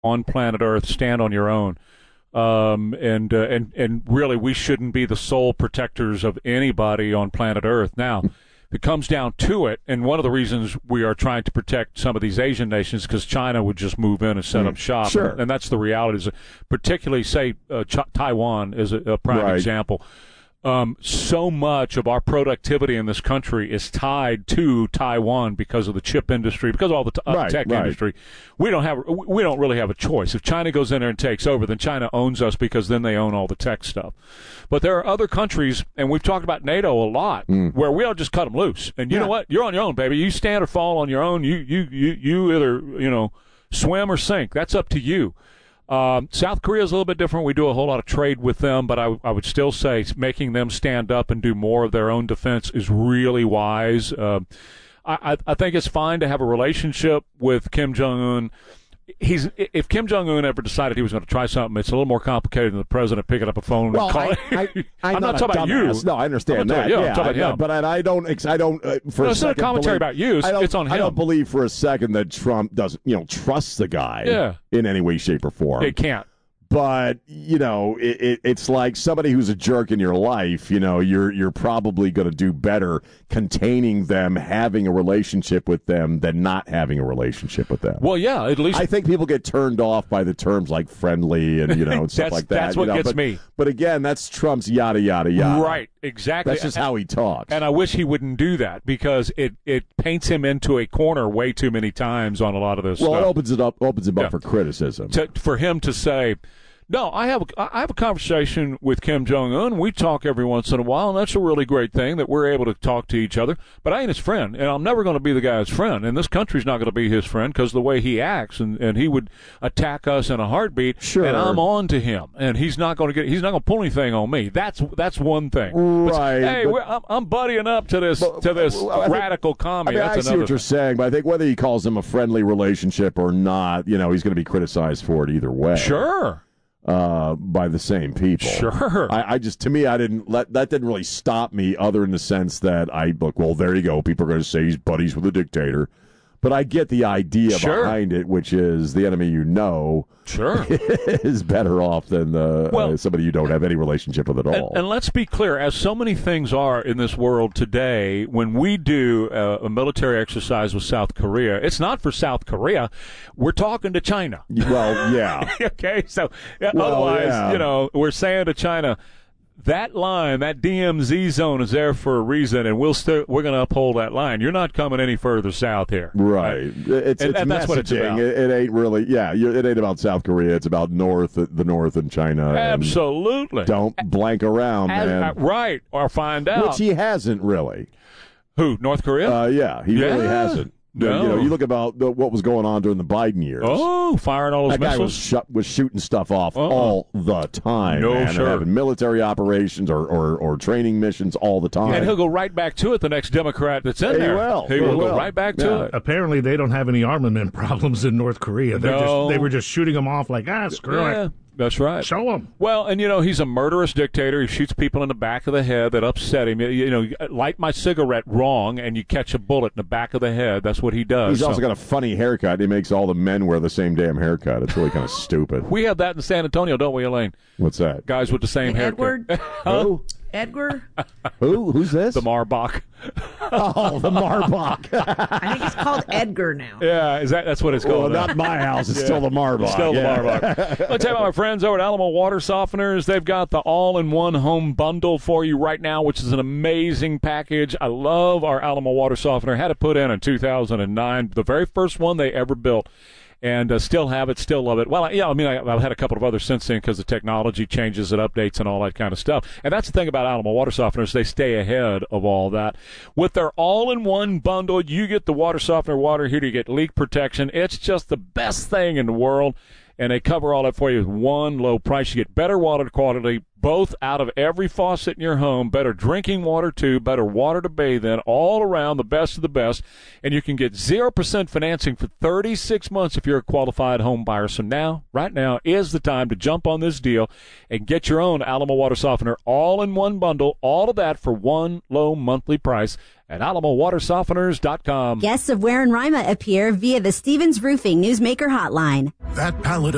on planet Earth, stand on your own. And really, we shouldn't be the sole protectors of anybody on planet Earth. Now, if it comes down to it, and one of the reasons we are trying to protect some of these Asian nations because China would just move in and set up shop. Sure. And that's the reality. Is particularly, say, Taiwan is a prime example. So much of our productivity in this country is tied to Taiwan because of the chip industry, because of all the tech industry. We don't really have a choice. If China goes in there and takes over, then China owns us because then they own all the tech stuff. But there are other countries, and we've talked about NATO a lot, where we'll just cut them loose. And you know what? You're on your own, baby. You stand or fall on your own. You either swim or sink. That's up to you. South Korea is a little bit different. We do a whole lot of trade with them, but I would still say making them stand up and do more of their own defense is really wise. I think it's fine to have a relationship with Kim Jong-un. If Kim Jong-un ever decided he was going to try something, it's a little more complicated than the president picking up a phone and calling. I'm not talking about you. No, I understand that. I'm talking about him. But I don't. For it's not a commentary about you. It's on him. I don't believe for a second that Trump doesn't, trust the guy in any way, shape, or form. It can't. But, it's like somebody who's a jerk in your life, you're probably going to do better containing them, having a relationship with them than not having a relationship with them. Well, yeah, at least. I think people get turned off by the terms like friendly and, and stuff like that. That's what gets me. But again, that's Trump's yada, yada, yada. Right, exactly. That's just how he talks. And I wish he wouldn't do that because it paints him into a corner way too many times on a lot of this stuff. Well, it opens him up for criticism. For him to say, no, I have a conversation with Kim Jong-un. We talk every once in a while, and that's a really great thing that we're able to talk to each other. But I ain't his friend, and I'm never going to be the guy's friend. And this country's not going to be his friend because of the way he acts, and he would attack us in a heartbeat. Sure. And I'm on to him, and he's not going to pull anything on me. That's one thing. Right. Hey, I'm buddying up to this radical commie. I see what you're saying, but I think whether he calls him a friendly relationship or not, he's going to be criticized for it either way. Sure. By the same people. Sure. To me, that didn't really stop me other in the sense that well, there you go. People are going to say he's buddies with a dictator. But I get the idea behind it, which is the enemy is better off than somebody you don't have any relationship with at all. And let's be clear, as so many things are in this world today, when we do a military exercise with South Korea, it's not for South Korea. We're talking to China. Well, yeah. Okay, so otherwise, we're saying to China, that line, that DMZ zone is there for a reason, and we're going to uphold that line. You're not coming any further south here. Right. It's that's what it's about. It ain't really, it ain't about South Korea. It's about the North and China. Absolutely. Don't blank around, man. Right, or find out. Which he hasn't really. Who, North Korea? He really hasn't. No. You look about what was going on during the Biden years. Oh, firing all those missiles. That guy was shooting stuff off all the time. No, man, sure. And having military operations or training missions all the time. And he'll go right back to it, the next Democrat that's in there. He will go right back to it. Apparently, they don't have any armament problems in North Korea. They were just shooting them off like, screw it. That's right. Show him. Well, and he's a murderous dictator. He shoots people in the back of the head that upset him. Light my cigarette wrong, and you catch a bullet in the back of the head. That's what he does. He's also got a funny haircut. He makes all the men wear the same damn haircut. It's really kind of stupid. We have that in San Antonio, don't we, Elaine? What's that? Guys with the same haircut. Edward? Who? Edgar? Who's this? The Marbach. Oh, the Marbach. I think it's called Edgar now. Yeah, that's what it's called. Well, not my house. It's still the Marbach. It's still the Marbach. Let's tell you about my friends over at Alamo Water Softeners. They've got the all-in-one home bundle for you right now, which is an amazing package. I love our Alamo Water Softener. Had it put in 2009, the very first one they ever built. And still have it, still love it. Well, I've had a couple of others since then because the technology changes and updates and all that kind of stuff. And that's the thing about Alamo Water Softeners. They stay ahead of all that. With their all-in-one bundle, you get the water softener water heater, you get leak protection. It's just the best thing in the world. And they cover all that for you with one low price. You get better water quality, both out of every faucet in your home, better drinking water too, better water to bathe in, all around the best of the best. And you can get 0% financing for 36 months if you're a qualified home buyer. So right now is the time to jump on this deal and get your own Alamo Water Softener all-in-one bundle, all of that for one low monthly price at AlamoWaterSofteners.com. Guests of Ware and Rima appear via the Stevens Roofing Newsmaker hotline. That pallet